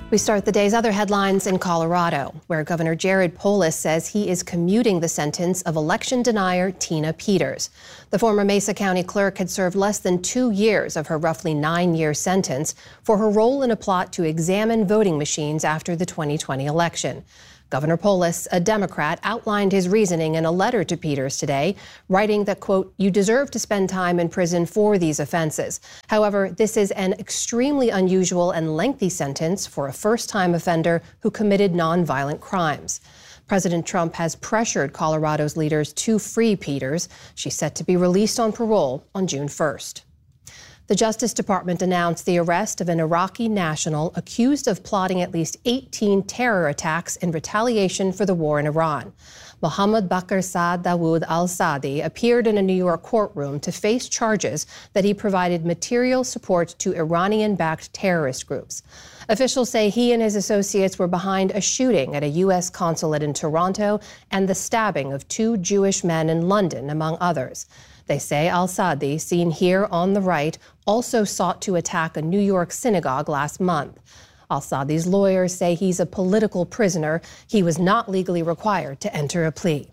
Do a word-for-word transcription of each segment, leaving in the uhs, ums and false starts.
We start the day's other headlines in Colorado, where Governor Jared Polis says he is commuting the sentence of election denier Tina Peters. The former Mesa County clerk had served less than two years of her roughly nine-year sentence for her role in a plot to examine voting machines after the twenty twenty election. Governor Polis, a Democrat, outlined his reasoning in a letter to Peters today, writing that, quote, "You deserve to spend time in prison for these offenses. However, this is an extremely unusual and lengthy sentence for a first-time offender who committed nonviolent crimes." President Trump has pressured Colorado's leaders to free Peters. She's set to be released on parole on June first. The Justice Department announced the arrest of an Iraqi national accused of plotting at least eighteen terror attacks in retaliation for the war in Iran. Mohammed Bakr Saad Dawood al-Saadi appeared in a New York courtroom to face charges that he provided material support to Iranian-backed terrorist groups. Officials say he and his associates were behind a shooting at a U S consulate in Toronto and the stabbing of two Jewish men in London, among others. They say al-Saadi, seen here on the right, also sought to attack a New York synagogue last month. Al-Saadi's lawyers say he's a political prisoner. He was not legally required to enter a plea.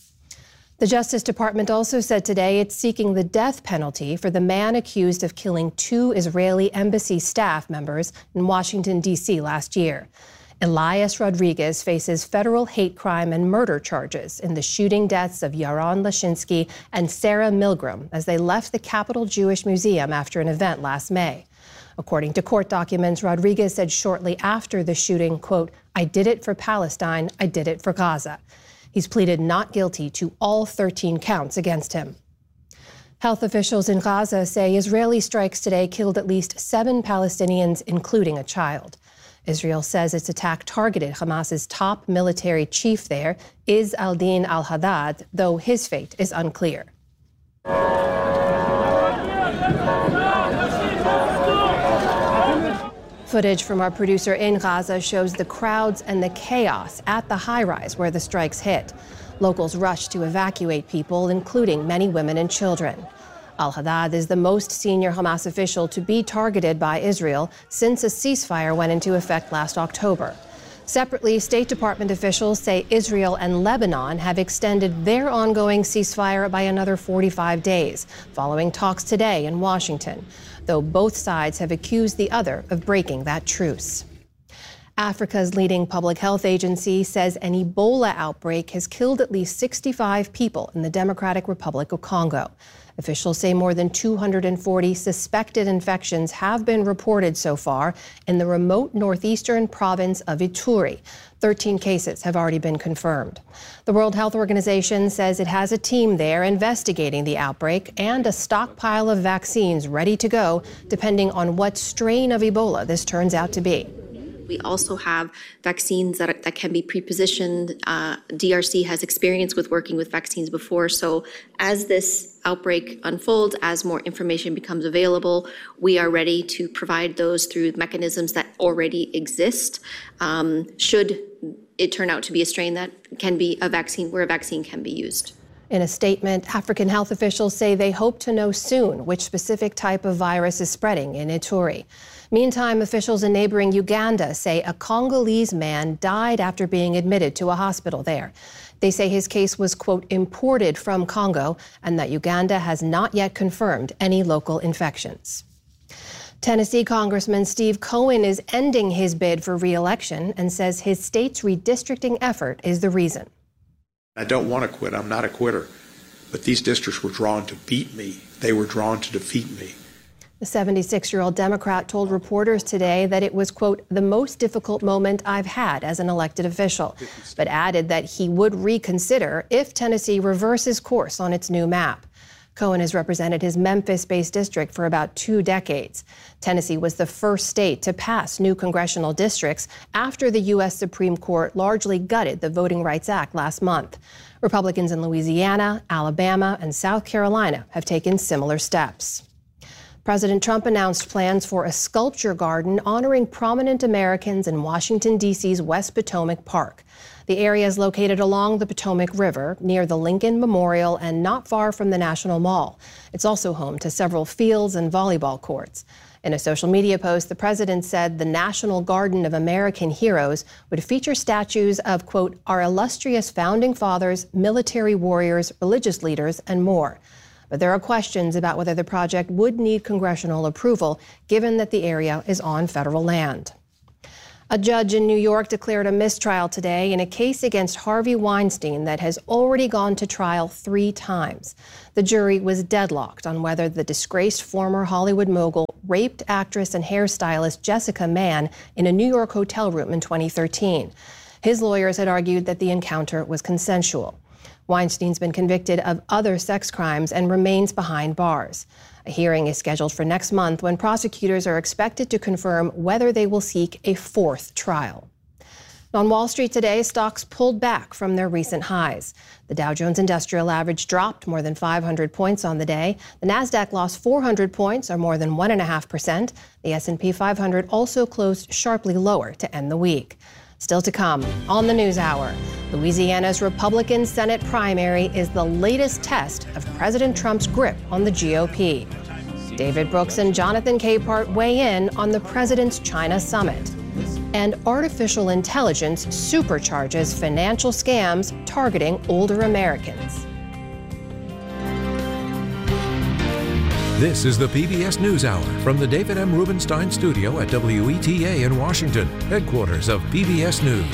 The Justice Department also said today it's seeking the death penalty for the man accused of killing two Israeli embassy staff members in Washington, D C last year. Elias Rodriguez faces federal hate crime and murder charges in the shooting deaths of Yaron Lashinsky and Sarah Milgram as they left the Capitol Jewish Museum after an event last May. According to court documents, Rodriguez said shortly after the shooting, quote, "I did it for Palestine, I did it for Gaza." He's pleaded not guilty to all thirteen counts against him. Health officials in Gaza say Israeli strikes today killed at least seven Palestinians, including a child. Israel says its attack targeted Hamas's top military chief there, Izz al-Din al-Haddad, though his fate is unclear. Footage from our producer in Gaza shows the crowds and the chaos at the high-rise where the strikes hit. Locals rushed to evacuate people, including many women and children. Al-Haddad is the most senior Hamas official to be targeted by Israel since a ceasefire went into effect last October. Separately, State Department officials say Israel and Lebanon have extended their ongoing ceasefire by another forty-five days, following talks today in Washington, though both sides have accused the other of breaking that truce. Africa's leading public health agency says an Ebola outbreak has killed at least sixty-five people in the Democratic Republic of Congo. Officials say more than two hundred forty suspected infections have been reported so far in the remote northeastern province of Ituri. thirteen cases have already been confirmed. The World Health Organization says it has a team there investigating the outbreak and a stockpile of vaccines ready to go, depending on what strain of Ebola this turns out to be. We also have vaccines that, that can be pre-positioned. Uh, D R C has experience with working with vaccines before. So as this outbreak unfolds, as more information becomes available, we are ready to provide those through mechanisms that already exist. Um, should it turn out to be a strain that can be a vaccine, where a vaccine can be used. In a statement, African health officials say they hope to know soon which specific type of virus is spreading in Ituri. Meantime, officials in neighboring Uganda say a Congolese man died after being admitted to a hospital there. They say his case was, quote, imported from Congo, and that Uganda has not yet confirmed any local infections. Tennessee Congressman Steve Cohen is ending his bid for re-election and says his state's redistricting effort is the reason. I don't want to quit. I'm not a quitter. But these districts were drawn to beat me. They were drawn to defeat me. The seventy-six-year-old Democrat told reporters today that it was, quote, the most difficult moment I've had as an elected official, but added that he would reconsider if Tennessee reverses course on its new map. Cohen has represented his Memphis-based district for about two decades. Tennessee was the first state to pass new congressional districts after the U S Supreme Court largely gutted the Voting Rights Act last month. Republicans in Louisiana, Alabama, and South Carolina have taken similar steps. President Trump announced plans for a sculpture garden honoring prominent Americans in Washington, D C's West Potomac Park. The area is located along the Potomac River, near the Lincoln Memorial and not far from the National Mall. It's also home to several fields and volleyball courts. In a social media post, the president said the National Garden of American Heroes would feature statues of, quote, our illustrious founding fathers, military warriors, religious leaders, and more. But there are questions about whether the project would need congressional approval, given that the area is on federal land. A judge in New York declared a mistrial today in a case against Harvey Weinstein that has already gone to trial three times. The jury was deadlocked on whether the disgraced former Hollywood mogul raped actress and hairstylist Jessica Mann in a New York hotel room in twenty thirteen. His lawyers had argued that the encounter was consensual. Weinstein's been convicted of other sex crimes and remains behind bars. A hearing is scheduled for next month when prosecutors are expected to confirm whether they will seek a fourth trial. On Wall Street today, stocks pulled back from their recent highs. The Dow Jones Industrial Average dropped more than five hundred points on the day. The Nasdaq lost four hundred points, or more than one point five percent. The S and P five hundred also closed sharply lower to end the week. Still to come on the News Hour, Louisiana's Republican Senate primary is the latest test of President Trump's grip on the G O P. David Brooks and Jonathan Capehart weigh in on the president's China summit. And artificial intelligence supercharges financial scams targeting older Americans. This is the P B S NewsHour from the David M. Rubenstein Studio at W E T A in Washington, headquarters of P B S News.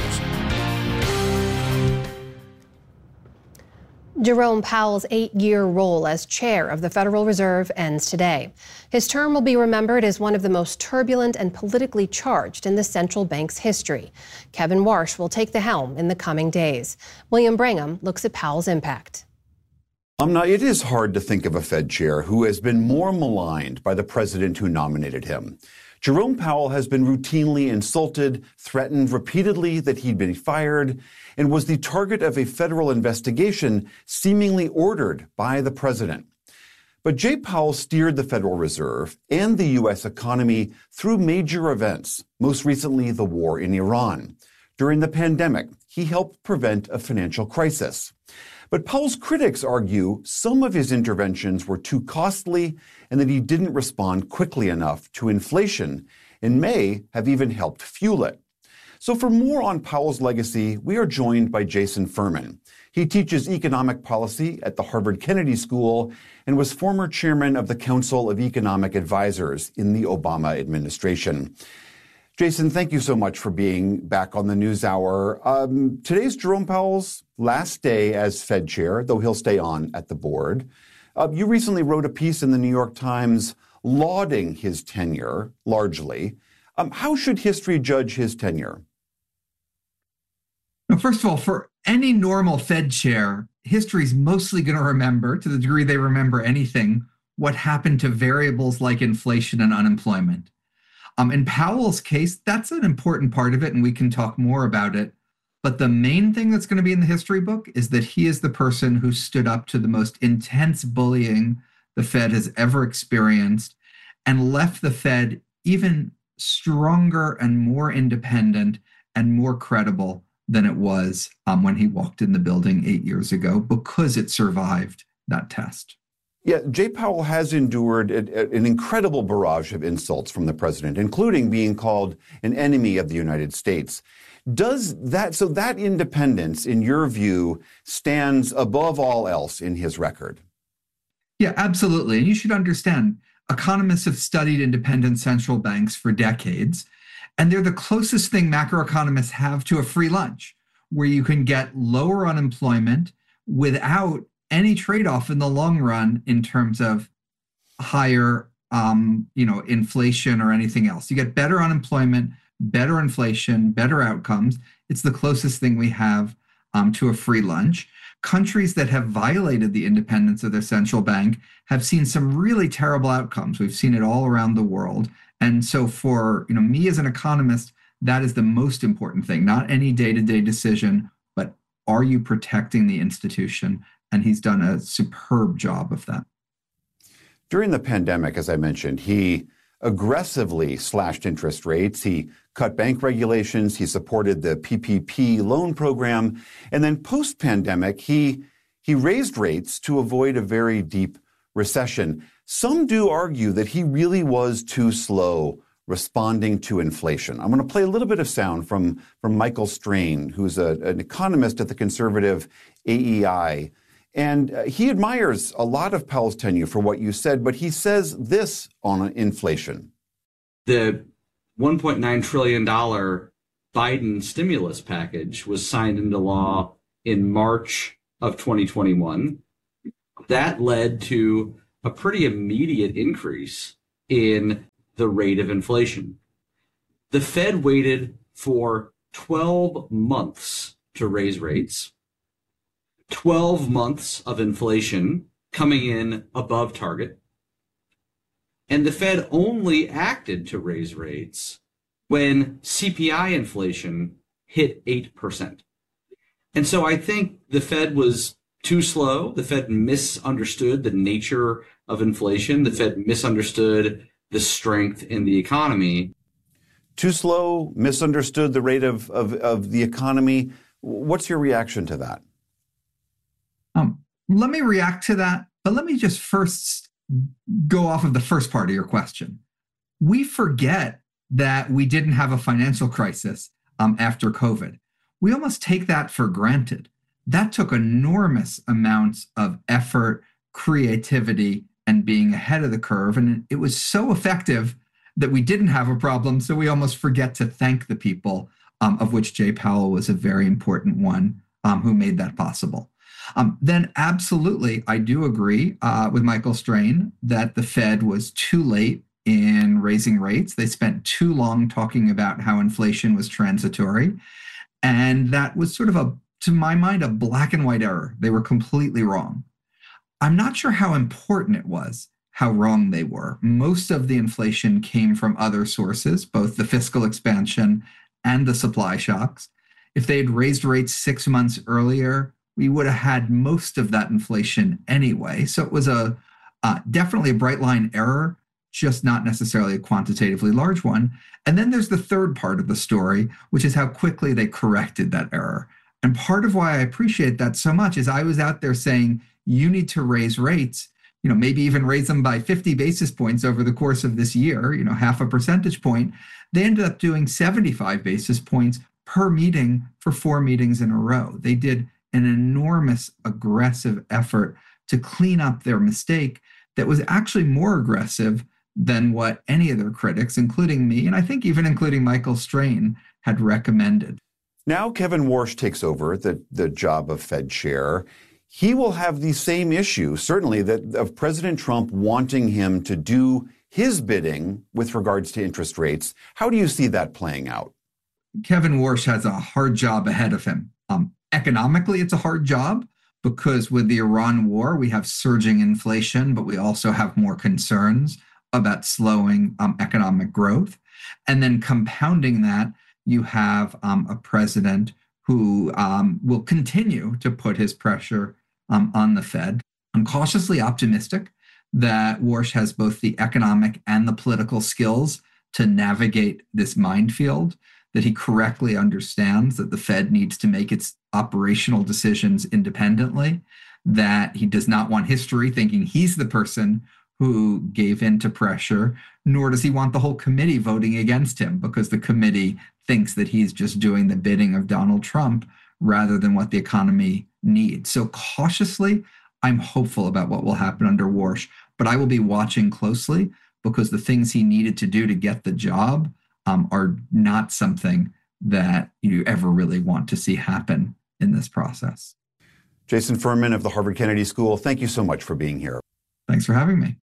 Jerome Powell's eight-year role as chair of the Federal Reserve ends today. His term will be remembered as one of the most turbulent and politically charged in the central bank's history. Kevin Warsh will take the helm in the coming days. William Brangham looks at Powell's impact. Um, now, it is hard to think of a Fed chair who has been more maligned by the president who nominated him. Jerome Powell has been routinely insulted, threatened repeatedly that he'd been fired, and was the target of a federal investigation seemingly ordered by the president. But Jay Powell steered the Federal Reserve and the U S economy through major events, most recently the war in Iran. During the pandemic, he helped prevent a financial crisis. But Powell's critics argue some of his interventions were too costly and that he didn't respond quickly enough to inflation and may have even helped fuel it. So for more on Powell's legacy, we are joined by Jason Furman. He teaches economic policy at the Harvard Kennedy School and was former chairman of the Council of Economic Advisors in the Obama administration. Jason, thank you so much for being back on the NewsHour. Um, today's Jerome Powell's last day as Fed chair, though he'll stay on at the board. Uh, you recently wrote a piece in the New York Times lauding his tenure, largely. Um, how should history judge his tenure? Well, first of all, for any normal Fed chair, history's mostly going to remember, to the degree they remember anything, what happened to variables like inflation and unemployment. Um, in Powell's case, that's an important part of it, and we can talk more about it. But the main thing that's going to be in the history book is that he is the person who stood up to the most intense bullying the Fed has ever experienced and left the Fed even stronger and more independent and more credible than it was um, when he walked in the building eight years ago, because it survived that test. Yeah, Jay Powell has endured a, a, an incredible barrage of insults from the president, including being called an enemy of the United States. Does that, so that independence, in your view, stands above all else in his record? Yeah, absolutely. And you should understand, economists have studied independent central banks for decades, and they're the closest thing macroeconomists have to a free lunch, where you can get lower unemployment without any trade-off in the long run in terms of higher, um, you know, inflation or anything else. You get better unemployment, better inflation, better outcomes. It's the closest thing we have um, to a free lunch. Countries that have violated the independence of their central bank have seen some really terrible outcomes. We've seen it all around the world. And so for, you know, me as an economist, that is the most important thing, not any day-to-day decision, but are you protecting the institution? And he's done a superb job of that. During the pandemic, as I mentioned, he aggressively slashed interest rates. He cut bank regulations. He supported the P P P loan program. And then post-pandemic, he, he raised rates to avoid a very deep recession. some do argue that he really was too slow responding to inflation. I'm going to play a little bit of sound from, from Michael Strain, who's a, an economist at the conservative A E I. And uh, he admires a lot of Powell's tenure for what you said, but he says this on inflation. The one point nine trillion dollars Biden stimulus package was signed into law in March of twenty twenty-one. That led to a pretty immediate increase in the rate of inflation. The Fed waited for twelve months to raise rates, twelve months of inflation coming in above target, and the Fed only acted to raise rates when C P I inflation hit eight percent. And so I think the Fed was too slow. The Fed misunderstood the nature of inflation. The Fed misunderstood the strength in the economy. Too slow, misunderstood the rate of, of, of the economy. What's your reaction to that? Um, let me react to that, but let me just first go off of the first part of your question. We forget that we didn't have a financial crisis um, after COVID. We almost take that for granted. That took enormous amounts of effort, creativity, and being ahead of the curve. And it was so effective that we didn't have a problem. So we almost forget to thank the people, um, of which Jay Powell was a very important one, um, who made that possible. Um, then absolutely, I do agree uh, with Michael Strain that the Fed was too late in raising rates. They spent too long talking about how inflation was transitory. And that was sort of a, to my mind, a black and white error. They were completely wrong. I'm not sure how important it was how wrong they were. Most of the inflation came from other sources, both the fiscal expansion and the supply shocks. If they had raised rates six months earlier, we would have had most of that inflation anyway. So it was a uh, definitely a bright line error, just not necessarily a quantitatively large one. And then there's the third part of the story, which is how quickly they corrected that error. And part of why I appreciate that so much is I was out there saying, you need to raise rates, you know, maybe even raise them by fifty basis points over the course of this year, you know, half a percentage point. They ended up doing seventy-five basis points per meeting for four meetings in a row. They did an enormous aggressive effort to clean up their mistake that was actually more aggressive than what any of their critics, including me, and I think even including Michael Strain, had recommended. Now Kevin Warsh takes over the, the job of Fed chair. He will have the same issue, certainly, that of President Trump wanting him to do his bidding with regards to interest rates. How do you see that playing out? Kevin Warsh has a hard job ahead of him. Um, economically, it's a hard job because with the Iran war, we have surging inflation, but we also have more concerns about slowing um, economic growth. And then compounding that, you have um, a president who um, will continue to put his pressure um, on the Fed. I'm cautiously optimistic that Warsh has both the economic and the political skills to navigate this minefield, that he correctly understands that the Fed needs to make its operational decisions independently, that he does not want history thinking he's the person who gave in to pressure, nor does he want the whole committee voting against him because the committee thinks that he's just doing the bidding of Donald Trump rather than what the economy needs. So cautiously, I'm hopeful about what will happen under Warsh, but I will be watching closely because the things he needed to do to get the job um, are not something that you ever really want to see happen in this process. Jason Furman of the Harvard Kennedy School, thank you so much for being here. Thanks for having me.